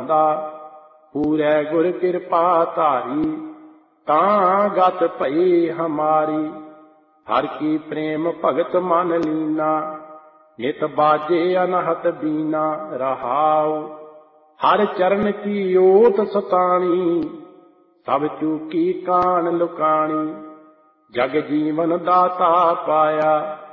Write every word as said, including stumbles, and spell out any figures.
ਭਾਉਂਦਾ। ਪੂਰੈ ਗੁਰ ਕਿਰਪਾ ਧਾਰੀ ਤਾਂ ਗਤ ਭਈ ਹਮਾਰੀ। ਹਰ ਕੀ ਪ੍ਰੇਮ ਭਗਤ ਮਨ ਲੀਨਾ ਨਿਤ ਬਾਜੇ ਅਨਹਤ ਬੀਨਾ। ਰਹਾਉ ਹਰ ਚਰਨ ਕੀ ਓਟ ਸਤਾਣੀ ਸਭ ਚੂਕੀ ਕਾਣ ਲੁਕਾਣੀ। ਜਗ ਜੀਵਨ ਦਾਤਾ ਪਾਇਆ